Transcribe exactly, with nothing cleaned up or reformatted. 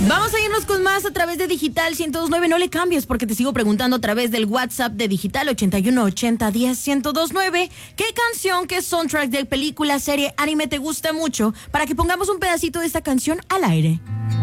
Vamos a irnos con más a través de Digital ciento dos punto nueve. No le cambies porque te sigo preguntando a través del WhatsApp de Digital ochenta y uno ochenta diez ciento dos punto nueve. ¿Qué canción, qué soundtrack de película, serie, anime te gusta mucho para que pongamos un pedacito de esta canción al aire?